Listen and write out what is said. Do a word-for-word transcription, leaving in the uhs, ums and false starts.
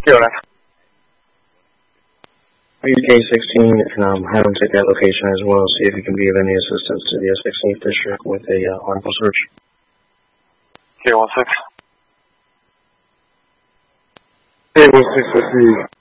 有了。 Are you K sixteen, and um, have him take that location as well, see if he can be of any assistance to the sixteenth District with a uh, article search. K one six. K one six, let's see.